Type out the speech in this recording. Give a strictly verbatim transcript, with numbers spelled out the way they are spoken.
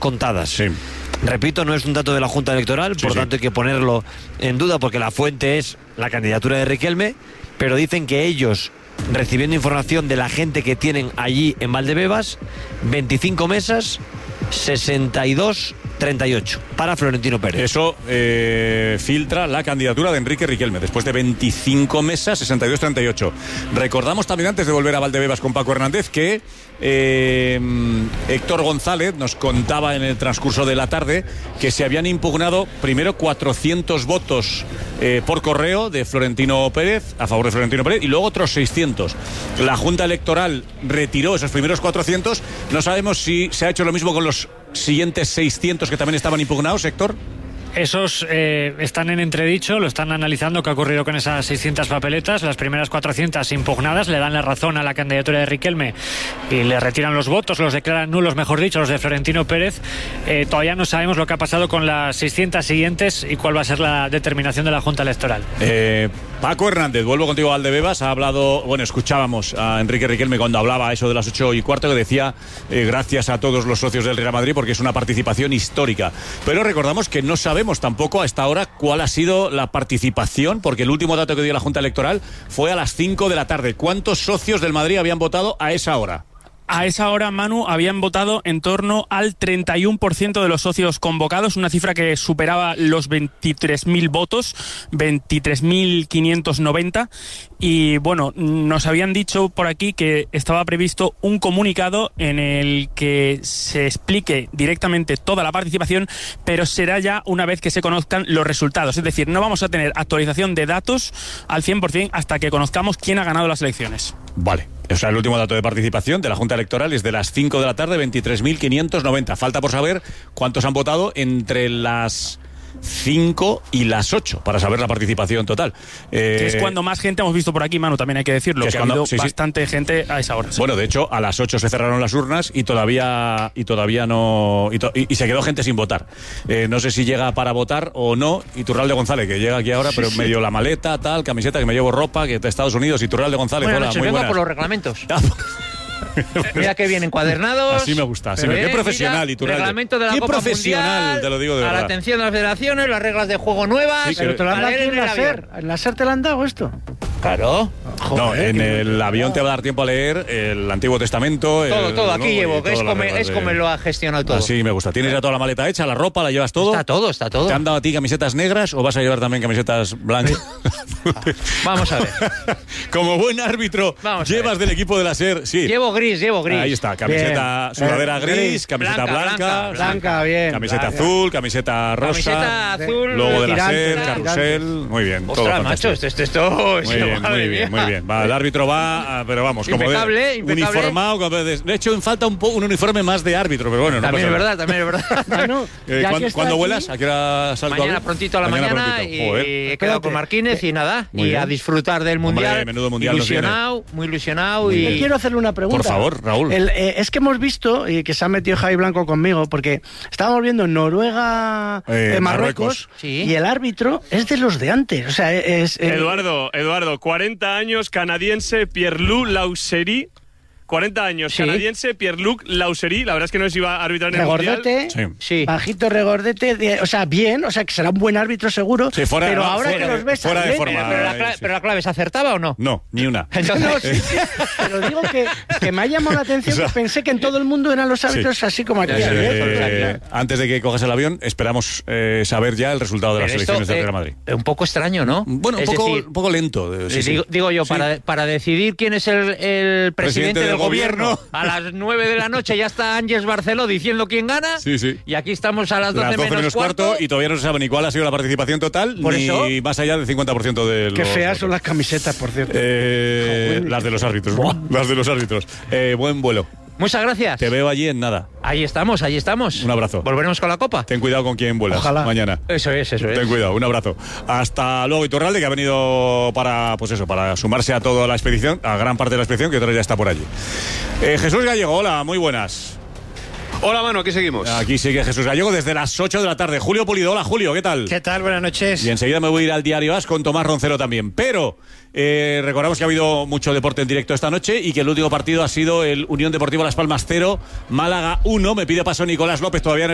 contadas. Sí. Repito, no es un dato de la Junta Electoral, Sí, por sí. tanto hay que ponerlo en duda porque la fuente es la candidatura de Riquelme, pero dicen que ellos, recibiendo información de la gente que tienen allí en Valdebebas, veinticinco mesas, sesenta y dos treinta y ocho para Florentino Pérez. Eso eh, filtra la candidatura de Enrique Riquelme, después de veinticinco mesas, sesenta y dos treinta y ocho. Recordamos también, antes de volver a Valdebebas con Paco Hernández, que eh, Héctor González nos contaba en el transcurso de la tarde que se habían impugnado primero cuatrocientos votos eh, por correo de Florentino Pérez, a favor de Florentino Pérez, y luego otros seiscientos. La Junta Electoral retiró esos primeros cuatrocientos. No sabemos si se ha hecho lo mismo con los siguientes seiscientos que también estaban impugnados, Héctor. Esos eh, están en entredicho, lo están analizando qué ha ocurrido con esas seiscientas papeletas. Las primeras cuatrocientas impugnadas le dan la razón a la candidatura de Riquelme y le retiran los votos, los declaran nulos, mejor dicho, los de Florentino Pérez. Eh, todavía no sabemos lo que ha pasado con las seiscientas siguientes y cuál va a ser la determinación de la Junta Electoral. Eh, Paco Hernández, vuelvo contigo a Valdebebas. Ha hablado, bueno, escuchábamos a Enrique Riquelme cuando hablaba a eso de las ocho y cuarto, que decía eh, gracias a todos los socios del Real Madrid porque es una participación histórica. Pero recordamos que no sabemos tampoco a esta hora cuál ha sido la participación, porque el último dato que dio la Junta Electoral fue a las cinco de la tarde. ¿Cuántos socios del Madrid habían votado a esa hora? A esa hora, Manu, habían votado en torno al treinta y uno por ciento de los socios convocados, una cifra que superaba los veintitrés mil votos, veintitrés mil quinientos noventa. Y bueno, nos habían dicho por aquí que estaba previsto un comunicado en el que se explique directamente toda la participación, pero será ya una vez que se conozcan los resultados. Es decir, no vamos a tener actualización de datos al cien por ciento hasta que conozcamos quién ha ganado las elecciones. Vale. O sea, el último dato de participación de la Junta Electoral es de las cinco de la tarde, veintitrés mil quinientos noventa. Falta por saber cuántos han votado entre las cinco y las ocho para saber la participación total. Eh, que es cuando más gente hemos visto por aquí, Manu, también hay que decirlo, que, que cuando, ha habido sí, bastante sí. gente a esa hora. Sí. Bueno, de hecho, a las ocho se cerraron las urnas y todavía y todavía no y, to, y, y se quedó gente sin votar. Eh, no sé si llega para votar o no. Iturralde González, que llega aquí ahora, sí, pero sí. medio la maleta, tal, camiseta, que me llevo ropa, que de Estados Unidos. Iturralde González, buenas hola, noches, muy vengo buenas. por los reglamentos. Mira que bien encuadernados. Así me gusta. Así me... Qué profesional, Iturralde. Reglamento de la Qué Copa profesional, Mundial, te lo digo de verdad. A la atención de las federaciones, las reglas de juego nuevas. Sí, pero te lo han dado aquí en la SER. ¿En la SER te lo han dado esto? Claro. Joder, no, en el avión te va a dar tiempo a leer el Antiguo Testamento. Todo, el, todo. Aquí ¿no? llevo. Que es, como, es de... como lo ha gestionado todo. Así me gusta. ¿Tienes ya toda la maleta hecha? ¿La ropa? ¿La llevas todo? Está todo, está todo. ¿Te han dado a ti camisetas negras o vas a llevar también camisetas blancas? Vamos a ver. Como buen árbitro, Vamos llevas del equipo de la SER. Sí. Llevo gris, llevo gris. Ahí está. Camiseta, bien. sudadera Eh, gris, gris. camiseta Blanca, blanca. blanca, sí. blanca, bien. Camiseta blanca. azul, camiseta rosa. Camiseta azul. Logo de la tirantes, SER, tirantes. carrusel. Muy bien. todo Ostras, fantástico. macho, esto, esto, esto. Muy bien, muy bien, muy bien. Va, el árbitro va, pero vamos, como impecable, de, impecable. uniformado. Como de, de hecho, falta un, po, un uniforme más de árbitro, pero bueno. No También es pasa verdad, también es verdad. Bueno, eh, ya ¿cuándo, que ¿Cuándo está vuelas? aquí, ¿A qué hora salgo? Mañana prontito a la mañana, mañana y he quedado con Marquínez y nada, Muy y bien. a disfrutar del Mundial. Hombre, menudo Mundial nos ilusionado, muy ilusionado. Muy y Yo quiero hacerle una pregunta. Por favor, Raúl. El, eh, es que hemos visto, y que se ha metido Javi Blanco conmigo, porque estábamos viendo Noruega, Eh, eh, Marruecos, Marruecos. Sí. y el árbitro es de los de antes. O sea, es... eh, Eduardo, Eduardo, cuarenta años, canadiense, Pierre-Luc Lausery. cuarenta años, Sí. canadiense, Pierre-Luc Lausery. La verdad es que no sé si iba a arbitrar en el Mundial. regordete, Sí. Sí. bajito regordete, de- o sea, bien, o sea, que será un buen árbitro seguro, Sí, fuera- pero no, ahora fuera que de- los ves fuera de al forma. lente- Pero, la Ah, clave, sí. pero la clave, ¿se acertaba o no? No, ni una. Entonces, No, sí, sí, pero digo que, que me ha llamado la atención, O sea, que pensé que en todo el mundo eran los árbitros sí. así como aquí. Eh, Eh, antes de que cojas el avión, esperamos eh, saber ya el resultado de las pero esto, elecciones del eh, Real Madrid. un poco extraño, ¿no? Bueno, un Es poco, decir, un poco lento. eh, sí, sí. digo, digo yo, Sí. para, para decidir quién es el, el presidente, Presidente del, del gobierno, gobierno. a las nueve de la noche ya está Ángeles Barceló diciendo quién gana. Sí, sí. Y aquí estamos a las doce, Las doce menos cuarto y todavía no se sabe ni cuál ha sido la participación total, Por ni eso. más allá del cincuenta por ciento de los Qué feas votos. son las camisetas, por cierto. Eh, las de los árbitros. Las de los árbitros. Eh, buen vuelo. Muchas gracias. Te veo allí en nada. Ahí estamos, ahí estamos. Un abrazo. ¿Volveremos con la copa? Ten cuidado con quién vuelas Ojalá. mañana. Eso es, eso es. Ten cuidado, un abrazo. Hasta luego, Iturralde, que ha venido para, pues eso, para sumarse a toda la expedición, a gran parte de la expedición, que otra ya está por allí. Eh, Jesús Gallego, hola, muy buenas. Hola, mano, aquí seguimos. Aquí sigue Jesús Gallego desde las ocho de la tarde. Julio Pulido, hola, Julio, ¿qué tal? ¿Qué tal? Buenas noches. Y enseguida me voy a ir al Diario As con Tomás Roncero también. Pero eh, recordamos que ha habido mucho deporte en directo esta noche y que el último partido ha sido el Unión Deportiva Las Palmas cero, Málaga uno. Me pide paso Nicolás López todavía en el